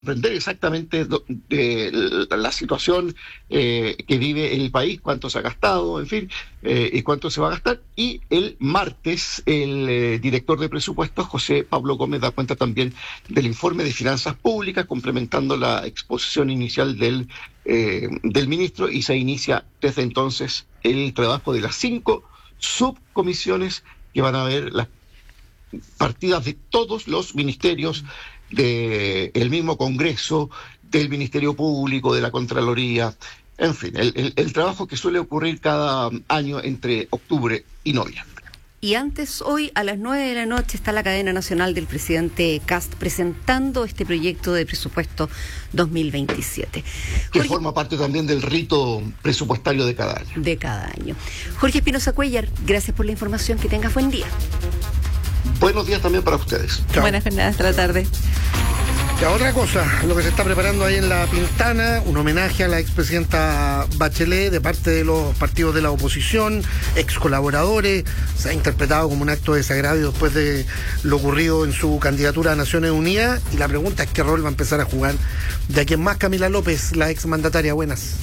comprender exactamente la situación que vive el país, cuánto se ha gastado, en fin, y cuánto se va a gastar. Y el martes el director de presupuestos, José Pablo Gómez, da cuenta también del informe de finanzas públicas, complementando la exposición inicial del ministro, y se inicia desde entonces el trabajo de las 5 subcomisiones que van a ver las partidas de todos los ministerios, del mismo Congreso, del Ministerio Público, de la Contraloría, en fin, el trabajo que suele ocurrir cada año entre octubre y noviembre. Y antes, hoy a las 9 de la noche está la cadena nacional del presidente Kast presentando este proyecto de presupuesto 2027. Que Jorge, forma parte también del rito presupuestario de cada año. Jorge Espinosa Cuéllar, gracias por la información, que tengas buen día. Buenos días también para ustedes. Chao. Buenas jornadas hasta la tarde. Ya, otra cosa, lo que se está preparando ahí en La Pintana, un homenaje a la expresidenta Bachelet de parte de los partidos de la oposición, ex colaboradores. Se ha interpretado como un acto de desagravio después de lo ocurrido en su candidatura a Naciones Unidas. Y la pregunta es qué rol va a empezar a jugar de aquí en más Camila López, la ex mandataria. Buenas.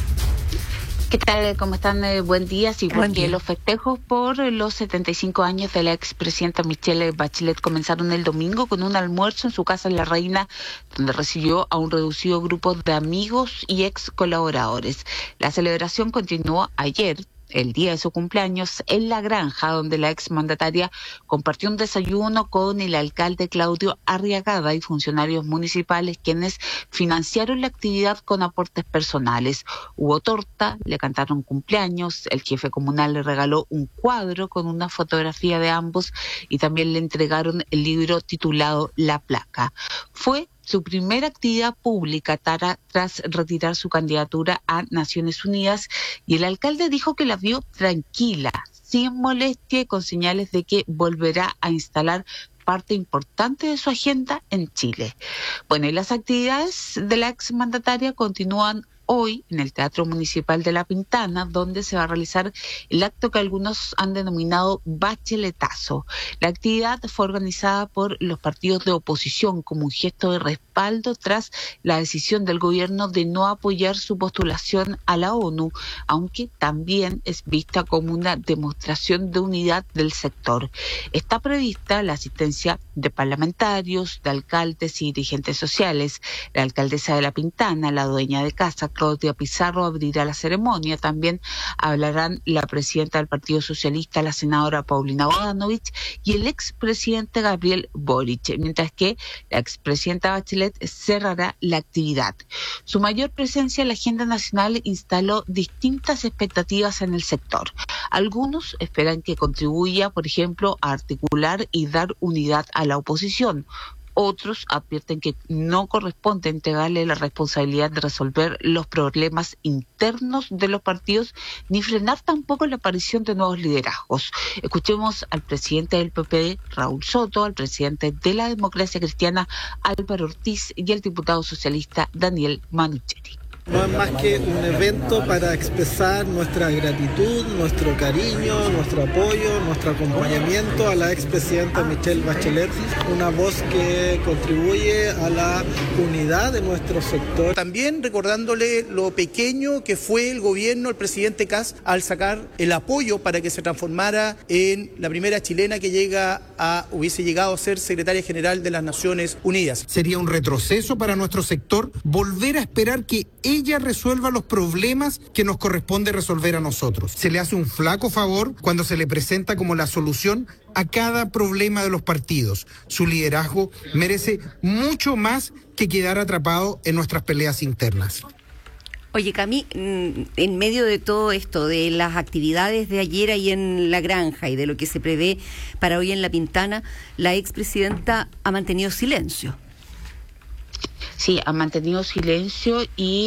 ¿Qué tal? ¿Cómo están? Buen día. Sí, porque los festejos por los 75 años de la expresidenta Michelle Bachelet comenzaron el domingo con un almuerzo en su casa en La Reina, donde recibió a un reducido grupo de amigos y ex colaboradores. La celebración continuó ayer, el día de su cumpleaños, en La Granja, donde la exmandataria compartió un desayuno con el alcalde Claudio Arriagada y funcionarios municipales, quienes financiaron la actividad con aportes personales. Hubo torta, le cantaron cumpleaños, el jefe comunal le regaló un cuadro con una fotografía de ambos y también le entregaron el libro titulado La Placa. Fue su primera actividad pública tras retirar su candidatura a Naciones Unidas, y el alcalde dijo que la vio tranquila, sin molestia y con señales de que volverá a instalar parte importante de su agenda en Chile. Bueno, y las actividades de la exmandataria continúan hoy en el Teatro Municipal de La Pintana, donde se va a realizar el acto que algunos han denominado Bacheletazo. La actividad fue organizada por los partidos de oposición como un gesto de respaldo tras la decisión del gobierno de no apoyar su postulación a la ONU, aunque también es vista como una demostración de unidad del sector. Está prevista la asistencia de parlamentarios, de alcaldes y dirigentes sociales. La alcaldesa de La Pintana, la dueña de casa, Claudia Pizarro, abrirá la ceremonia. También hablarán la presidenta del Partido Socialista, la senadora Paulina Bodanovich, y el expresidente Gabriel Boric, mientras que la expresidenta Bachelet cerrará la actividad. Su mayor presencia en la agenda nacional instaló distintas expectativas en el sector. Algunos esperan que contribuya, por ejemplo, a articular y dar unidad a la oposición. Otros advierten que no corresponde entregarle la responsabilidad de resolver los problemas internos de los partidos, ni frenar tampoco la aparición de nuevos liderazgos. Escuchemos al presidente del PPD, Raúl Soto, al presidente de la Democracia Cristiana, Álvaro Ortiz, y al diputado socialista, Daniel Manucheri. No es más que un evento para expresar nuestra gratitud, nuestro cariño, nuestro apoyo, nuestro acompañamiento a la expresidenta Michelle Bachelet, una voz que contribuye a la unidad de nuestro sector. También recordándole lo pequeño que fue el gobierno, el presidente Kast, al sacar el apoyo para que se transformara en la primera chilena que hubiese llegado a ser secretaria general de las Naciones Unidas. Sería un retroceso para nuestro sector volver a esperar que ella resuelva los problemas que nos corresponde resolver a nosotros. Se le hace un flaco favor cuando se le presenta como la solución a cada problema de los partidos. Su liderazgo merece mucho más que quedar atrapado en nuestras peleas internas. Oye, Cami, en medio de todo esto, de las actividades de ayer ahí en La Granja y de lo que se prevé para hoy en La Pintana, la expresidenta ha mantenido silencio. Sí, ha mantenido silencio y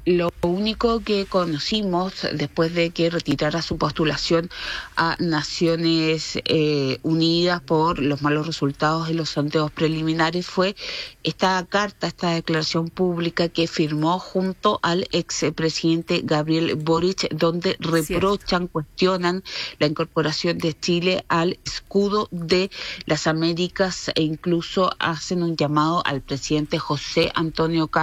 Lo único que conocimos después de que retirara su postulación a Naciones Unidas por los malos resultados en los sondeos preliminares fue esta carta, esta declaración pública que firmó junto al expresidente Gabriel Boric, donde reprochan, cuestionan la incorporación de Chile al escudo de las Américas e incluso hacen un llamado al presidente José Antonio